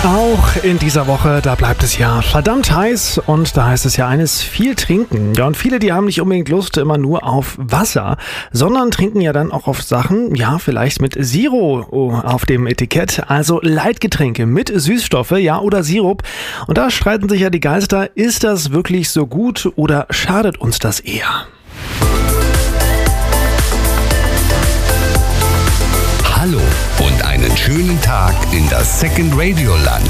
Auch in dieser Woche, da bleibt es ja verdammt heiß und da heißt es ja eines, viel trinken. Ja, und viele, die haben nicht unbedingt Lust immer nur auf Wasser, sondern trinken ja dann auch auf Sachen, ja, vielleicht mit Zero auf dem Etikett, also Leitgetränke mit Süßstoffe, ja, oder Sirup. Und da streiten sich ja die Geister, ist das wirklich so gut oder schadet uns das eher? Hallo und einen schönen Tag in das Second Radio Land.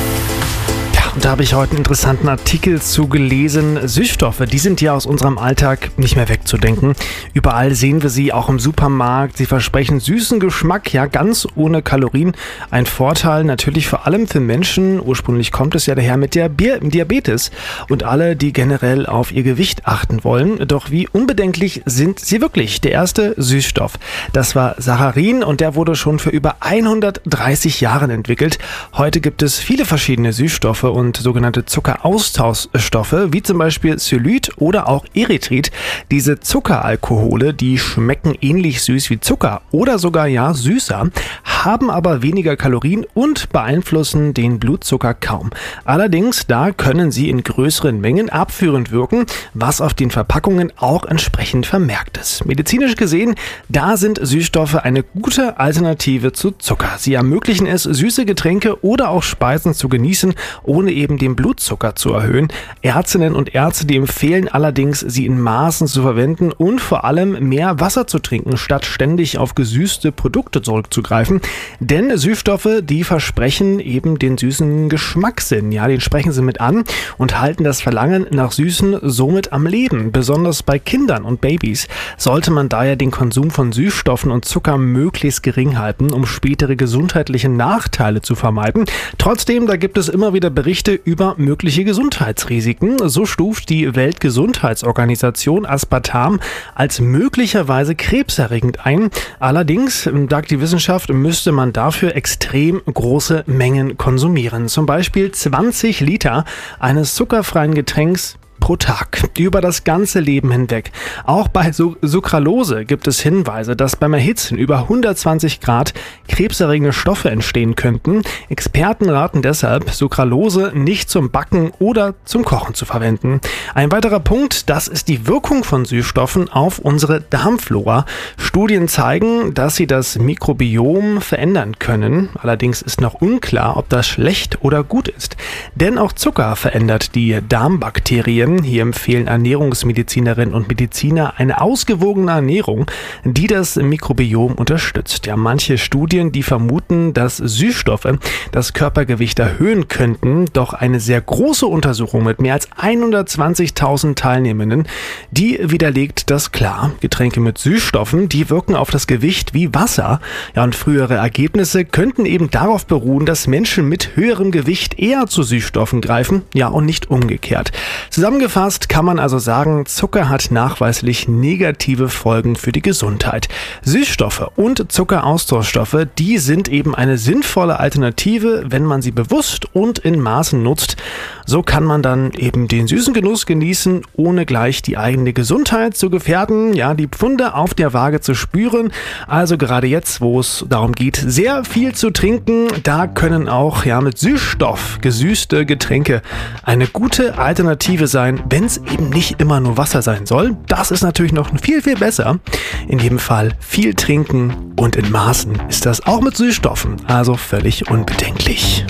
Und da habe ich heute einen interessanten Artikel zu gelesen. Süßstoffe, die sind ja aus unserem Alltag nicht mehr wegzudenken. Überall sehen wir sie, auch im Supermarkt. Sie versprechen süßen Geschmack, ja, ganz ohne Kalorien. Ein Vorteil natürlich vor allem für Menschen. Ursprünglich kommt es ja daher mit Diabetes und alle, die generell auf ihr Gewicht achten wollen. Doch wie unbedenklich sind sie wirklich? Der erste Süßstoff, das war Saccharin und der wurde schon für über 130 Jahre entwickelt. Heute gibt es viele verschiedene Süßstoffe und sogenannte Zuckeraustauschstoffe, wie zum Beispiel Xylit oder auch Erythrit. Diese Zuckeralkohole, die schmecken ähnlich süß wie Zucker oder sogar ja süßer, haben aber weniger Kalorien und beeinflussen den Blutzucker kaum. Allerdings, da können sie in größeren Mengen abführend wirken, was auf den Verpackungen auch entsprechend vermerkt ist. Medizinisch gesehen, da sind Süßstoffe eine gute Alternative zu Zucker. Sie ermöglichen es, süße Getränke oder auch Speisen zu genießen, ohne eben den Blutzucker zu erhöhen. Ärztinnen und Ärzte, die empfehlen allerdings, sie in Maßen zu verwenden und vor allem mehr Wasser zu trinken, statt ständig auf gesüßte Produkte zurückzugreifen. Denn Süßstoffe, die versprechen eben den süßen Geschmackssinn. Ja, den sprechen sie mit an und halten das Verlangen nach Süßen somit am Leben. Besonders bei Kindern und Babys sollte man daher den Konsum von Süßstoffen und Zucker möglichst gering halten, um spätere gesundheitliche Nachteile zu vermeiden. Trotzdem, da gibt es immer wieder Berichte über mögliche Gesundheitsrisiken. So stuft die Weltgesundheitsorganisation Aspartam als möglicherweise krebserregend ein. Allerdings, sagt die Wissenschaft, müsste man dafür extrem große Mengen konsumieren. Zum Beispiel 20 Liter eines zuckerfreien Getränks pro Tag, über das ganze Leben hinweg. Auch bei Sucralose gibt es Hinweise, dass beim Erhitzen über 120 Grad krebserregende Stoffe entstehen könnten. Experten raten deshalb, Sucralose nicht zum Backen oder zum Kochen zu verwenden. Ein weiterer Punkt, das ist die Wirkung von Süßstoffen auf unsere Darmflora. Studien zeigen, dass sie das Mikrobiom verändern können. Allerdings ist noch unklar, ob das schlecht oder gut ist. Denn auch Zucker verändert die Darmbakterien. Hier empfehlen Ernährungsmedizinerinnen und Mediziner eine ausgewogene Ernährung, die das Mikrobiom unterstützt. Ja, manche Studien, die vermuten, dass Süßstoffe das Körpergewicht erhöhen könnten, doch eine sehr große Untersuchung mit mehr als 120.000 Teilnehmenden, die widerlegt das klar. Getränke mit Süßstoffen, die wirken auf das Gewicht wie Wasser. Ja, und frühere Ergebnisse könnten eben darauf beruhen, dass Menschen mit höherem Gewicht eher zu Süßstoffen greifen, ja, und nicht umgekehrt. Zusammengefasst kann man also sagen, Zucker hat nachweislich negative Folgen für die Gesundheit. Süßstoffe und Zuckeraustauschstoffe, die sind eben eine sinnvolle Alternative, wenn man sie bewusst und in Maßen nutzt. So kann man dann eben den süßen Genuss genießen, ohne gleich die eigene Gesundheit zu gefährden, ja, die Pfunde auf der Waage zu spüren. Also gerade jetzt, wo es darum geht, sehr viel zu trinken, da können auch ja mit Süßstoff gesüßte Getränke eine gute Alternative sein, wenn es eben nicht immer nur Wasser sein soll. Das ist natürlich noch viel, viel besser. In jedem Fall viel trinken und in Maßen ist das auch mit Süßstoffen, also völlig unbedenklich.